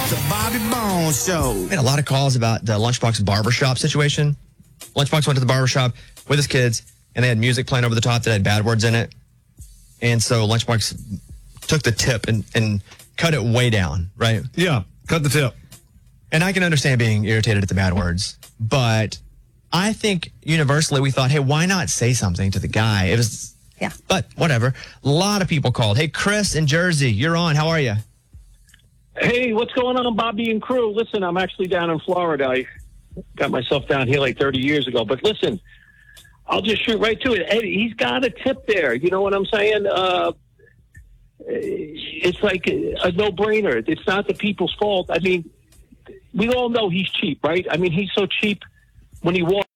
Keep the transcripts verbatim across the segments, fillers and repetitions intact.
The Bobby Bones Show. We had a lot of calls about the Lunchbox barbershop situation. Lunchbox went to the barbershop with his kids, and they had music playing over the top that had bad words in it. And so Lunchbox took the tip and, and cut it way down, right? Yeah, cut the tip. And I can understand being irritated at the bad words, but I think universally we thought, hey, why not say something to the guy? It was, yeah. But whatever. A lot of people called. Hey, Chris in Jersey, you're on. How are you? Hey, what's going on, Bobby and crew? Listen, I'm actually down in Florida. I got myself down here like thirty years ago. But listen, I'll just shoot right to it. Eddie, he's got a tip there. You know what I'm saying? Uh, it's like a no-brainer. It's not the people's fault. I mean, we all know he's cheap, right? I mean, he's so cheap when he walks.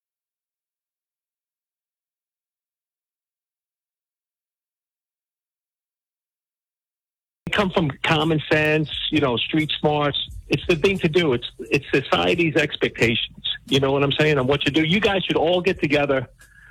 Come from common sense, you know, street smarts. It's the thing to do. It's it's society's expectations. You know what I'm saying? And what you do. You guys should all get together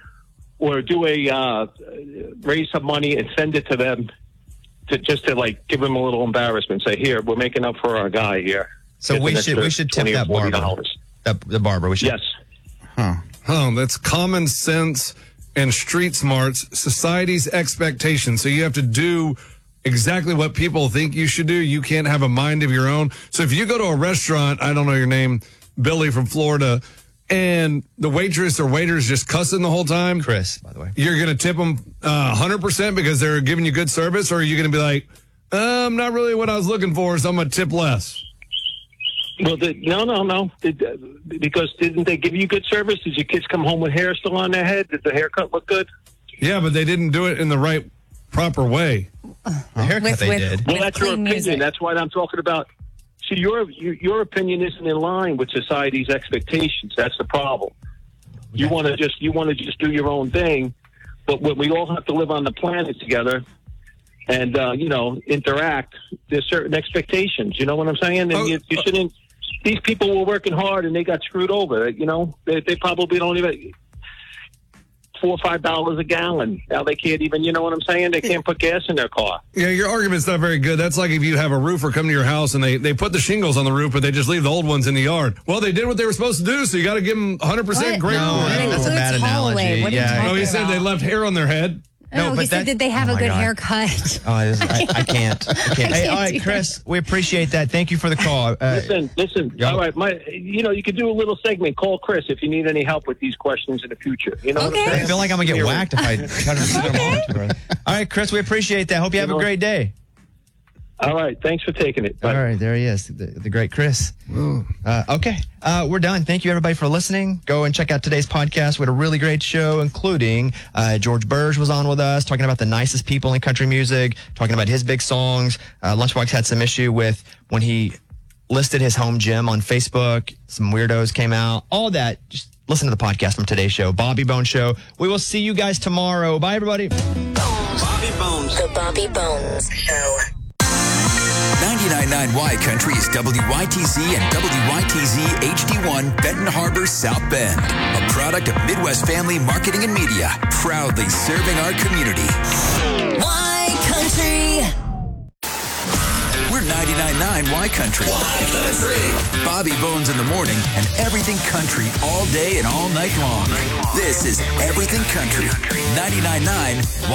or do a uh, raise some money and send it to them to just to like give them a little embarrassment. Say, here, we're making up for our guy here. So Get we the should extra we should tip twenty or that forty barber. dollars. That, the barber. We should. Yes. Huh. Huh. That's common sense and street smarts, society's expectations. So you have to do exactly what people think you should do. You can't have a mind of your own. So if you go to a restaurant, I don't know your name, Billy from Florida, and the waitress or waiter's just cussing the whole time. Chris, by the way. You're going to tip them uh, one hundred percent because they're giving you good service, or are you going to be like, um, not really what I was looking for, so I'm going to tip less? Well, the, no, no, no. Did, uh, because didn't they give you good service? Did your kids come home with hair still on their head? Did the haircut look good? Yeah, but they didn't do it in the right, proper way. The haircut With- they with- did. Well, With that's your clean opinion. music. That's what I'm talking about. See, your, your your opinion isn't in line with society's expectations. That's the problem. You want to just you want to just do your own thing, but when we all have to live on the planet together and uh, you know interact, there's certain expectations. You know what I'm saying? And Oh, you, you shouldn't. These people were working hard and they got screwed over. You know, they, they probably don't even. Four or five dollars a gallon. Now they can't even, you know what I'm saying? They can't put gas in their car. Yeah, your argument's not very good. That's like if you have a roofer come to your house and they, they put the shingles on the roof, but they just leave the old ones in the yard. Well, they did what they were supposed to do, so you got to give them one hundred percent What? great. No, That I think that's a bad includes hallway. analogy. What are you Yeah. talking No, he said about? they left hair on their head. No, No, but he said, that- did they have oh a my good God. haircut? Oh, it is, I, I can't. I can't. Hey, can't all do right, Chris, we appreciate that. Thank you for the call. Uh, Listen, listen. Yo. All right, my, you know, you could do a little segment. Call Chris if you need any help with these questions in the future. You know what Okay. I'm I saying? feel like I'm going to get Here. whacked if I try to sit on too early. All right, Chris, we appreciate that. Hope you have You a know- great day. All right, thanks for taking it. Bye. All right, there he is, the, the great Chris. Uh, okay, uh, we're done. Thank you, everybody, for listening. Go and check out today's podcast. We had a really great show, including uh, George Burge was on with us, talking about the nicest people in country music, talking about his big songs. Uh, Lunchbox had some issue with when he listed his home gym on Facebook. Some weirdos came out. All that. Just listen to the podcast from today's show, Bobby Bones Show. We will see you guys tomorrow. Bye, everybody. Bobby Bones. The Bobby Bones Show. ninety-nine point nine Y Country is W Y T Z and W Y T Z H D one Benton Harbor, South Bend. A product of Midwest Family Marketing and Media, proudly serving our community. Y Country. We're ninety-nine point nine Y Country. Y Country. Bobby Bones in the morning and everything country all day and all night long. This is Everything Country. ninety-nine point nine